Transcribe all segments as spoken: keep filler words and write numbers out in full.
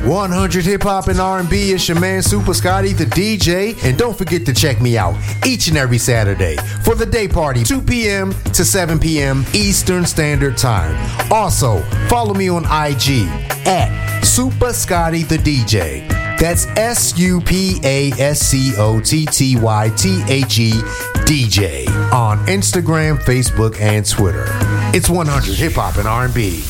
one hundred Hip Hop and R and B. It's your man Super Scotty, the D J. And don't forget to check me out each and every Saturday for the day party, two p.m. to seven p.m. Eastern Standard Time. Also, follow me on I G at Super Scotty, the D J. That's S U P A S C O T T Y T H E D J on Instagram, Facebook, and Twitter. It's one hundred Hip Hop and R and B.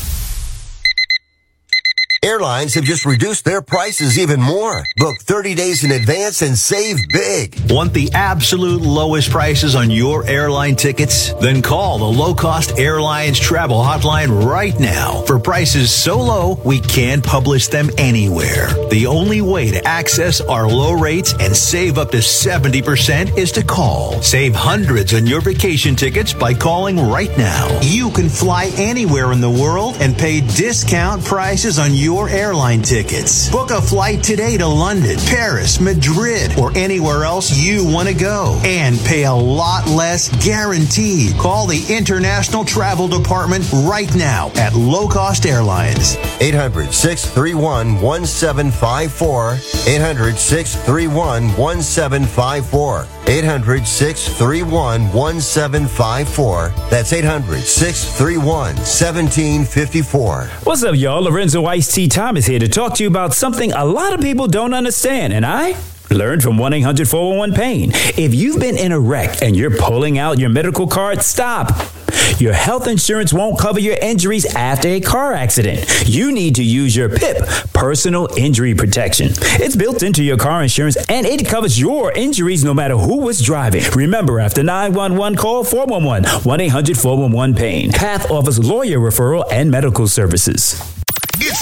Airlines have just reduced their prices even more. Book thirty days in advance and save big. Want the absolute lowest prices on your airline tickets? Then call the Low Cost Airlines Travel Hotline right now for prices so low we can't publish them anywhere. The only way to access our low rates and save up to seventy percent is to call. Save hundreds on your vacation tickets by calling right now. You can fly anywhere in the world and pay discount prices on your Your airline tickets. Book a flight today to London, Paris, Madrid, or anywhere else you want to go and pay a lot less guaranteed. Call the International Travel Department right now at Low Cost Airlines. eight hundred, six three one, one seven five four. eight hundred, six three one, one seven five four. eight hundred, six three one, one seven five four. That's eight hundred, six three one, one seven five four. What's up, y'all? Lorenzo Ice T. Thomas here to talk to you about something a lot of people don't understand, and I learned from one eight hundred four one one pain. If you've been in a wreck and you're pulling out your medical card, stop. Your health insurance won't cover your injuries after a car accident. You need to use your P I P, Personal Injury Protection. It's built into your car insurance, and it covers your injuries no matter who was driving. Remember, after nine one one, call four one one, one eight hundred four one one pain. Path offers lawyer referral and medical services. It's